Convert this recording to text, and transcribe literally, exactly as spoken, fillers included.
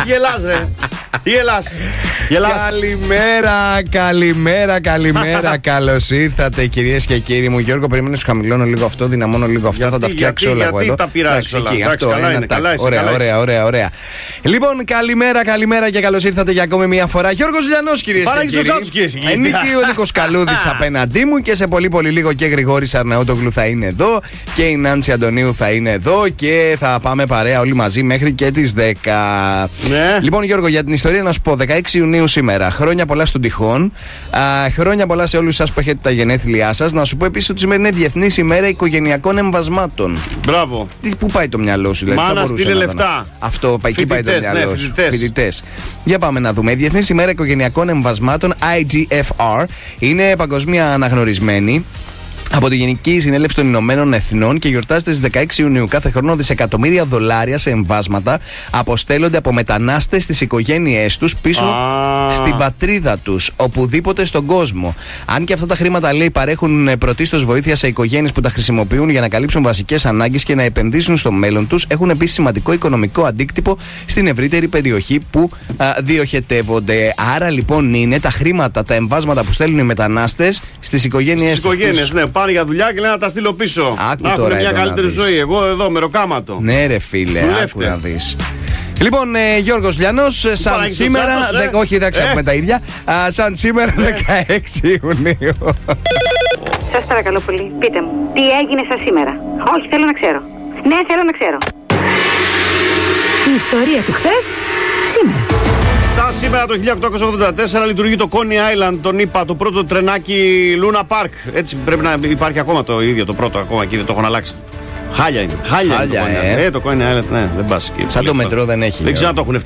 Τι γελάς, ρε? Τι γελάς? Καλημέρα, καλημέρα, καλημέρα. Καλώς ήρθατε, κυρίες και κύριοι μου. Γιώργο, περίμενε, σου χαμηλώνω λίγο αυτό, δυναμώνω λίγο αυτό. Γιατί, θα τα φτιάξω γιατί, όλα εγώ γιατί εδώ. τα πειράζεις όλα. Αυτό, Εντάξει, καλά ένα είναι, τάκ. καλά είσαι, Ωραία, καλά ωραία, ωραία, ωραία. Λοιπόν, καλημέρα, καλημέρα και καλώς ήρθατε για ακόμη μια φορά. Γιώργος Λιανός, κυρίες και κύριοι. Ενίκη ο Νίκος Καλούδης απέναντί μου και σε πολύ πολύ λίγο και Γρηγόρης Αρναούτογλου θα είναι εδώ και η Νάνση Αντωνίου θα είναι εδώ και θα πάμε παρέα όλοι μαζί μέχρι και τις δέκα. Ναι. Λοιπόν, Γιώργο, για την ιστορία να σου πω, δεκαέξι Ιουνίου σήμερα. Χρόνια πολλά στον τυχόν. Α, χρόνια πολλά σε όλους σας που έχετε τα γενέθλιά σας. Να σου πω επίσης ότι σήμερα είναι Διεθνής ημέρα οικογενειακών εμβασμάτων. Μπράβο. Τι, πού πάει το μυαλό σου, δηλαδή? Μάνα στείλε λεφτά. Αυτό, εκεί πάει το Φοιτητές, μυαλό ναι, σου. φοιτητές. Φοιτητές. Για πάμε να δούμε. Η Διεθνής ημέρα οικογενειακών εμβασμάτων, άι τζι εφ αρ, είναι παγκοσμία αναγνωρισμένη από τη Γενική Συνέλευση των Ηνωμένων Εθνών και γιορτάζεται στις δεκαέξι Ιουνίου. Κάθε χρόνο δισεκατομμύρια δολάρια σε εμβάσματα αποστέλλονται από μετανάστες στις οικογένειές τους πίσω Α. στην πατρίδα τους, οπουδήποτε στον κόσμο. Αν και αυτά τα χρήματα, λέει, παρέχουν πρωτίστως βοήθεια σε οικογένειες που τα χρησιμοποιούν για να καλύψουν βασικές ανάγκες και να επενδύσουν στο μέλλον τους, έχουν επίσης σημαντικό οικονομικό αντίκτυπο στην ευρύτερη περιοχή που α, διοχετεύονται. Άρα λοιπόν είναι τα χρήματα, τα εμβάσματα που στέλνουν οι μετανάστες στις οικογένειές τους. Στις οικογένειες, ναι. Πάνε για δουλειά και λένε να τα στείλω πίσω. Άκου να έχουν τώρα μια εδώ καλύτερη να δεις. ζωή. Εγώ εδώ με ροκάματο. Ναι, ρε φίλε, Δουλεύτε. άκου να δεις. Λοιπόν, ε, Γιώργος Λιανός, σαν παράγει το σήμερα. Τσάκος, ε? δε, όχι, δεν ξέρουμε Ε? τα ίδια. Α, σαν σήμερα, δεκαέξι Ιουνίου. Σας παρακαλώ πολύ, πείτε μου, τι έγινε σας σήμερα? Όχι, θέλω να ξέρω. Ναι, θέλω να ξέρω. Η ιστορία του χθες, σήμερα. Στα σήμερα το χίλια οκτακόσια ογδόντα τέσσερα λειτουργεί το Coney Island, τον είπα, το πρώτο τρενάκι Luna Park. Έτσι πρέπει να υπάρχει ακόμα το ίδιο, το πρώτο ακόμα και δεν το έχουν αλλάξει. Χάλια είναι. Χάλια, Χάλια, είναι το Coney Island. ε. Ε, το Coney Island, ναι, δεν πας εκεί. Σαν το μετρό δεν έχει. Δεν ξέρω αν το έχουν